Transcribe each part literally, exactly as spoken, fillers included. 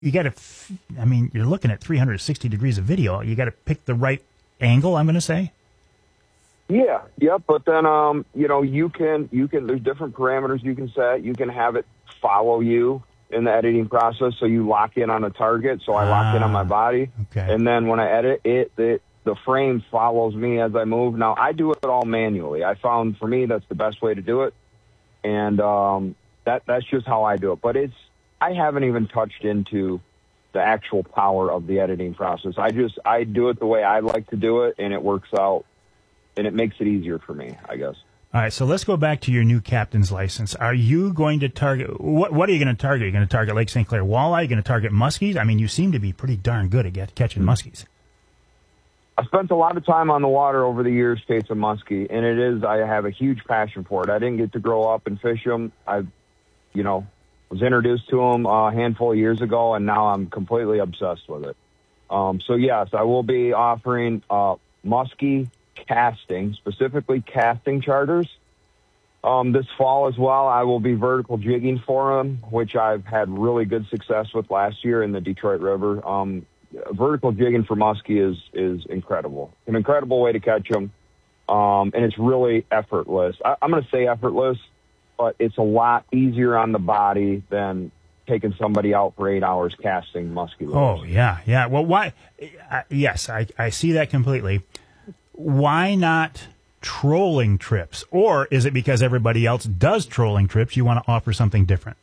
you got to, I mean, you're looking at three hundred sixty degrees of video. You got to pick the right angle, I'm going to say. Yeah, yep. But then, um, you know, you can, you can, there's different parameters you can set. You can have it follow you in the editing process. So you lock in on a target. So I lock ah, in on my body. Okay. And then when I edit it, it, the frame follows me as I move. Now I do it all manually. I found for me, that's the best way to do it. And, um, that, that's just how I do it. But it's, I haven't even touched into the actual power of the editing process. I just, I do it the way I like to do it, and it works out, and it makes it easier for me, I guess. All right, so let's go back to your new captain's license. Are you going to target, what What are you going to target? Are you going to target Lake Saint Clair walleye? Are you going to target muskies? I mean, you seem to be pretty darn good at get, catching muskies. I spent a lot of time on the water over the years chasing muskie, and it is, I have a huge passion for it. I didn't get to grow up and fish them. I, you know, was introduced to them a handful of years ago, and now I'm completely obsessed with it. Um, so, yes, I will be offering uh, muskie casting, specifically casting charters. Um, this fall as well, I will be vertical jigging for them, which I've had really good success with last year in the Detroit River. Um, vertical jigging for muskie is is incredible. An incredible way to catch them, um, and it's really effortless. I, I'm going to say effortless, but it's a lot easier on the body than taking somebody out for eight hours casting muskie lures. Oh, yeah, yeah. Well, why? Uh, yes, I, I see that completely. Why not trolling trips? Or is it because everybody else does trolling trips, you want to offer something different?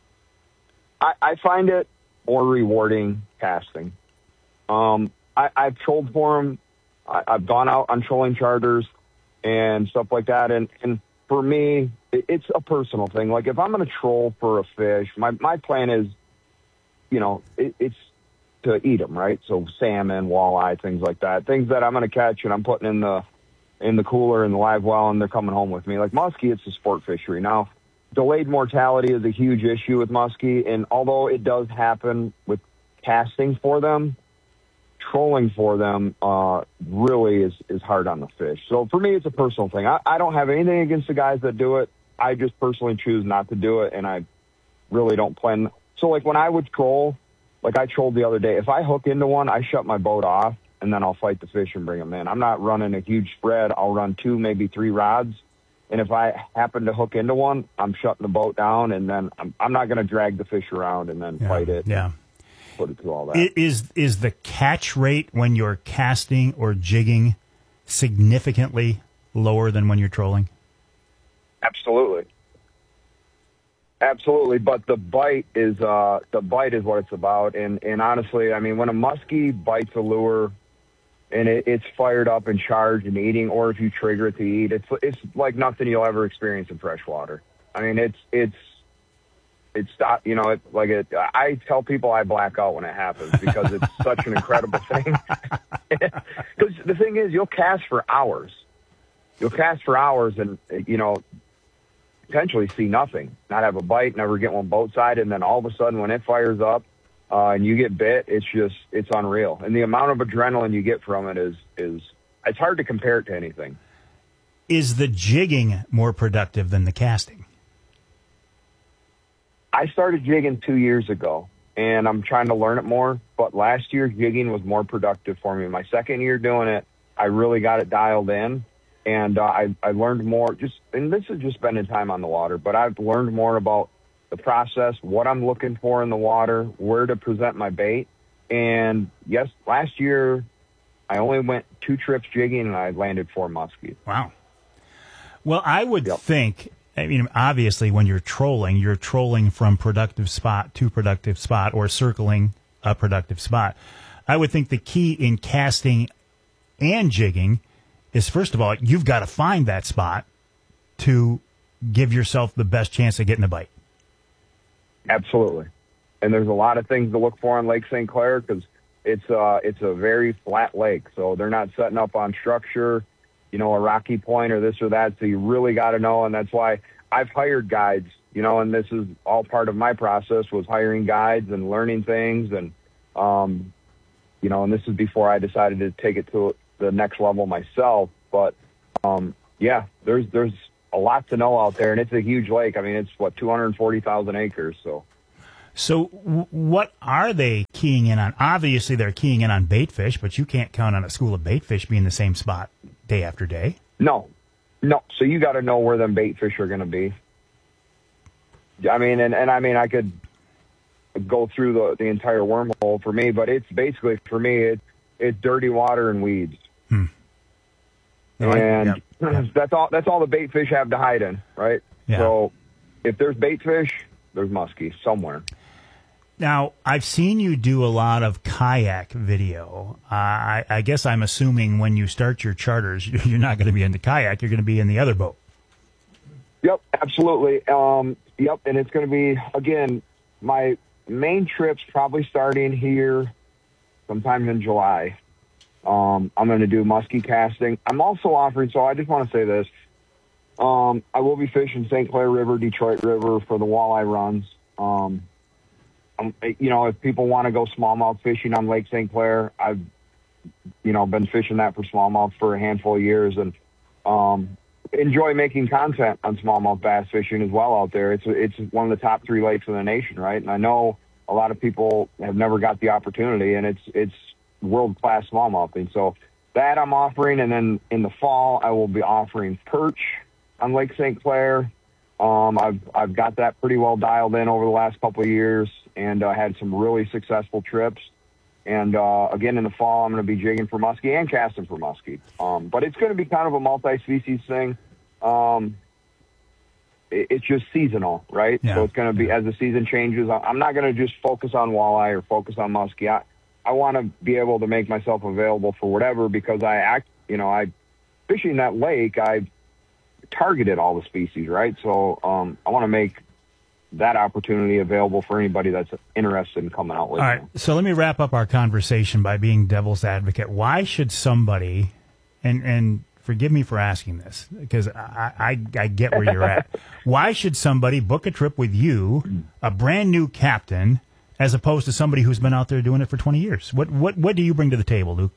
I, I find it more rewarding casting. Um, I, I've trolled for them. I, I've gone out on trolling charters and stuff like that. And, and for me, it, it's a personal thing. Like if I'm going to troll for a fish, my, my plan is, you know, it, it's to eat them, right? So salmon, walleye, things like that, things that I'm going to catch and I'm putting in the, in the cooler and the live well, and they're coming home with me. Like muskie, it's a sport fishery. Now, delayed mortality is a huge issue with muskie. And although it does happen with casting for them, trolling for them uh, really is, is hard on the fish. So for me, it's a personal thing. I, I don't have anything against the guys that do it. I just personally choose not to do it, and I really don't plan. So like when I would troll, like I trolled the other day, if I hook into one, I shut my boat off, and then I'll fight the fish and bring them in. I'm not running a huge spread. I'll run two, maybe three rods. And if I happen to hook into one, I'm shutting the boat down, and then I'm, I'm not going to drag the fish around and then yeah, fight it. Yeah. Put it through all that. Is, is the catch rate when you're casting or jigging significantly lower than when you're trolling? Absolutely. Absolutely, but the bite is uh, the bite is what it's about, and and honestly, I mean, when a muskie bites a lure, and it, it's fired up and charged and eating, or if you trigger it to eat, it's it's like nothing you'll ever experience in freshwater. I mean, it's it's it's stop, you know, it like it. I tell people I black out when it happens because it's such an incredible thing. Because the thing is, you'll cast for hours, you'll cast for hours, and you know. Potentially see nothing, not have a bite, never get one boat side, and then all of a sudden when it fires up uh, and you get bit, it's just, it's unreal. And the amount of adrenaline you get from it is, is it's hard to compare it to anything. Is the jigging more productive than the casting? I started jigging two years ago, and I'm trying to learn it more, but last year jigging was more productive for me. My second year doing it, I really got it dialed in. And uh, I, I learned more, just, and this has just been in time on the water, but I've learned more about the process, what I'm looking for in the water, where to present my bait. And yes, last year I only went two trips jigging and I landed four muskies. Wow. Well, I would yep. think, I mean, obviously when you're trolling, you're trolling from productive spot to productive spot or circling a productive spot. I would think the key in casting and jigging is, first of all, you've got to find that spot to give yourself the best chance of getting a bite. Absolutely. And there's a lot of things to look for on Lake Saint Clair because it's, uh, it's a very flat lake. So they're not setting up on structure, you know, a rocky point or this or that. So you really got to know. And that's why I've hired guides, you know, and this is all part of my process was hiring guides and learning things. And, um, you know, and this is before I decided to take it to the next level myself. But um yeah, there's there's a lot to know out there, and it's a huge lake. I mean, it's what two hundred forty thousand acres. So So w- what are they keying in on? Obviously, they're keying in on bait fish, but you can't count on a school of bait fish being the same spot day after day. No, no. So you got to know where them bait fish are going to be. I mean, and, and I mean, I could go through the, the entire wormhole for me, but it's basically, for me, it, it's dirty water and weeds. Hmm. No, and I, yeah. that's all, that's all the bait fish have to hide in, right? Yeah. So if there's bait fish, there's muskie somewhere. Now, I've seen you do a lot of kayak video. Uh, I, I guess I'm assuming when you start your charters, you're not going to be in the kayak, you're going to be in the other boat. Yep, absolutely. Um, yep, and it's going to be, again, my main trip's probably starting here sometime in July. Um, I'm going to do muskie casting. I'm also offering, so I just want to say this. Um, I will be fishing Saint Clair River, Detroit River for the walleye runs. Um, um, you know, if people want to go smallmouth fishing on Lake Saint Clair, I've, you know, been fishing that for smallmouth for a handful of years, and um, enjoy making content on smallmouth bass fishing as well out there. It's it's one of the top three lakes in the nation, right? And I know a lot of people have never got the opportunity, and it's it's world-class smallmouthing. So that I'm offering, and then in the fall I will be offering perch on Lake Saint Clair. Um, I've I've got that pretty well dialed in over the last couple of years, and I uh, had some really successful trips. And uh, again, in the fall, I'm going to be jigging for muskie and casting for muskie. Um, but it's going to be kind of a multi-species thing. Um, it, it's just seasonal, right? Yeah. So it's going to be, as the season changes, I'm not going to just focus on walleye or focus on muskie. I, I want to be able to make myself available for whatever, because I act, you know, I fishing that lake, I targeted all the species, right? So um, I want to make that opportunity available for anybody that's interested in coming out with All right, me. so let me wrap up our conversation by being devil's advocate. Why should somebody, and and forgive me for asking this, because I, I, I get where you're at. Why should somebody book a trip with you, a brand new captain, as opposed to somebody who's been out there doing it for twenty years? What what what do you bring to the table, Luke?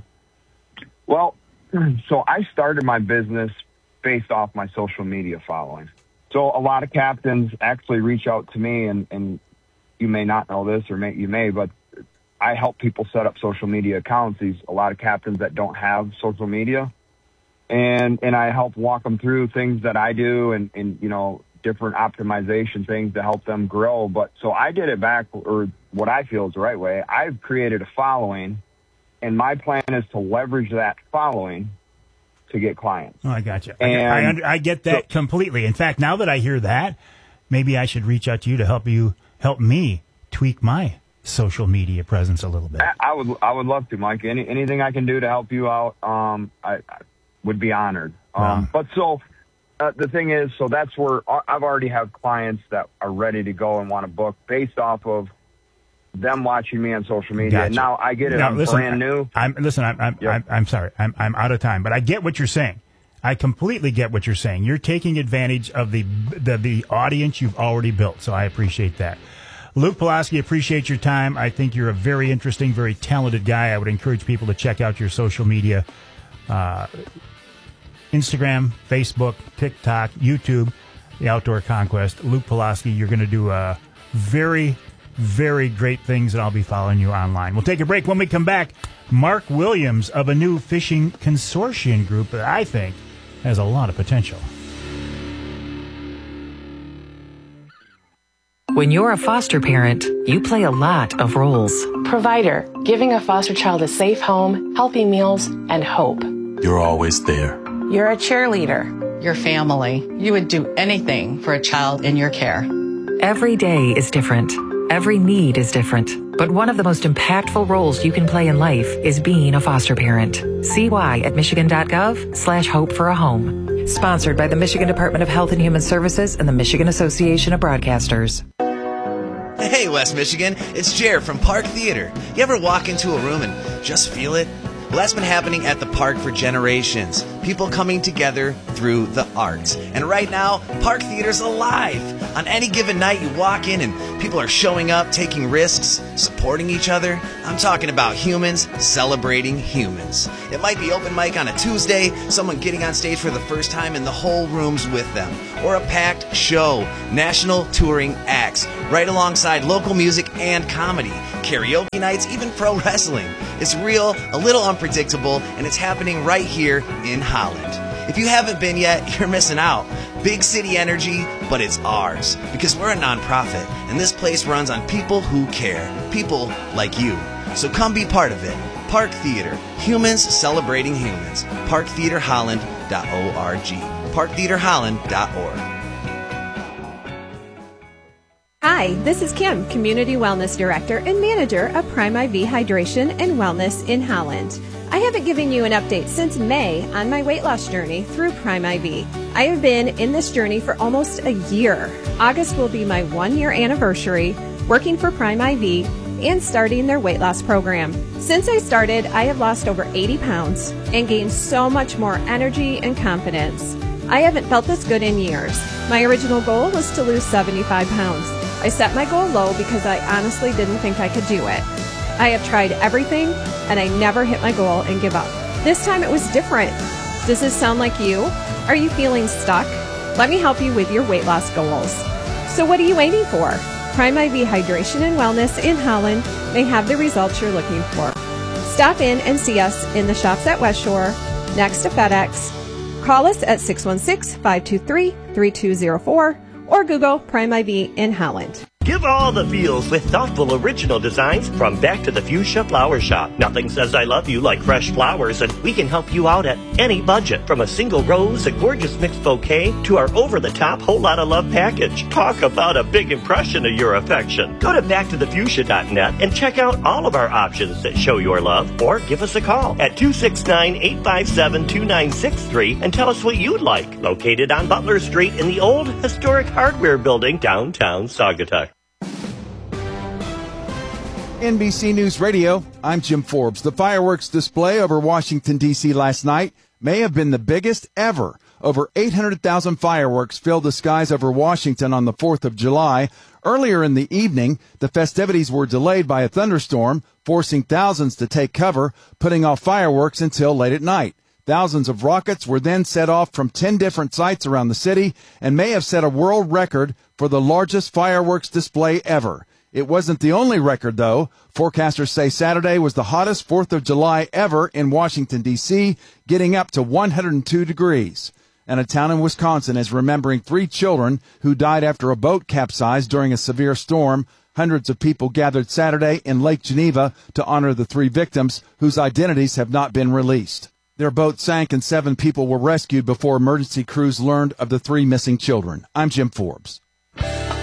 Well, so I started my business based off my social media following. So a lot of captains actually reach out to me, and, and you may not know this, or may, you may, but I help people set up social media accounts. These a lot of captains that don't have social media, and and I help walk them through things that I do, and, and you know, different optimization things to help them grow. But so I did it back, or what I feel is the right way. I've created a following, and my plan is to leverage that following to get clients. Oh, I got you. And I, I, under, I get that so, completely. In fact, now that I hear that, maybe I should reach out to you to help you help me tweak my social media presence a little bit. I, I would, I would love to, Mike. Any, anything I can do to help you out, um, I, I would be honored. Um, wow. But so uh, the thing is, so that's where I've already have clients that are ready to go and want to book based off of them watching me on social media. Gotcha. And now I get it. Now, I'm listen, brand new. I'm listen. I'm I'm, yep. I'm I'm sorry. I'm I'm out of time. But I get what you're saying. I completely get what you're saying. You're taking advantage of the the, the audience you've already built. So I appreciate that. Luke Pulaski, appreciate your time. I think you're a very interesting, very talented guy. I would encourage people to check out your social media, uh, Instagram, Facebook, TikTok, YouTube, The Outdoor Conquest. Luke Pulaski, you're going to do a very Very great things, and I'll be following you online. We'll take a break. When we come back, Mark Williams of a new fishing consortium group that I think has a lot of potential. When you're a foster parent, you play a lot of roles. Provider, giving a foster child a safe home, healthy meals, and hope. You're always there. You're a cheerleader. Your family. You would do anything for a child in your care. Every day is different. Every need is different, but one of the most impactful roles you can play in life is being a foster parent. See why at michigan.gov slash hope for a home. Sponsored by the Michigan Department of Health and Human Services and the Michigan Association of Broadcasters. Hey, West Michigan, it's Jer from Park Theater. You ever walk into a room and just feel it? Well, that's been happening at the park for generations. People coming together through the arts. And right now, Park Theater's alive. On any given night, you walk in and people are showing up, taking risks, supporting each other. I'm talking about humans celebrating humans. It might be open mic on a Tuesday, someone getting on stage for the first time and the whole room's with them. Or a packed show, national touring acts, right alongside local music and comedy, karaoke nights, even pro wrestling. It's real, a little unpredictable, and it's happening right here in Holland. If you haven't been yet, you're missing out. Big city energy, but it's ours. Because we're a nonprofit, and this place runs on people who care. People like you. So come be part of it. Park Theater. Humans celebrating humans. park theater holland dot org. park theater holland dot org. Hi, this is Kim, Community Wellness Director and Manager of Prime I V Hydration and Wellness in Holland. I haven't given you an update since May on my weight loss journey through Prime I V. I have been in this journey for almost a year. August will be my one-year anniversary working for Prime I V and starting their weight loss program. Since I started, I have lost over eighty pounds and gained so much more energy and confidence. I haven't felt this good in years. My original goal was to lose seventy-five pounds. I set my goal low because I honestly didn't think I could do it. I have tried everything and I never hit my goal and give up. This time it was different. Does this sound like you? Are you feeling stuck? Let me help you with your weight loss goals. So what are you waiting for? Prime I V Hydration and Wellness in Holland may have the results you're looking for. Stop in and see us in the shops at West Shore, next to FedEx. Call us at six one six, five two three, three two zero four or Google Prime I V in Holland. Give all the feels with thoughtful original designs from Back to the Fuchsia Flower Shop. Nothing says I love you like fresh flowers, and we can help you out at any budget. From a single rose, a gorgeous mixed bouquet, to our over-the-top whole lot of love package. Talk about a big impression of your affection. Go to back to the fuchsia dot net and check out all of our options that show your love, or give us a call at two six nine, eight five seven, two nine six three and tell us what you'd like. Located on Butler Street in the old historic hardware building downtown Saugatuck. N B C News Radio, I'm Jim Forbes. The fireworks display over Washington, D C last night may have been the biggest ever. Over eight hundred thousand fireworks filled the skies over Washington on the fourth of July. Earlier in the evening, the festivities were delayed by a thunderstorm, forcing thousands to take cover, putting off fireworks until late at night. Thousands of rockets were then set off from ten different sites around the city and may have set a world record for the largest fireworks display ever. It wasn't the only record, though. Forecasters say Saturday was the hottest fourth of July ever in Washington, D C, getting up to one hundred two degrees. And a town in Wisconsin is remembering three children who died after a boat capsized during a severe storm. Hundreds of people gathered Saturday in Lake Geneva to honor the three victims whose identities have not been released. Their boat sank and seven people were rescued before emergency crews learned of the three missing children. I'm Jim Forbes.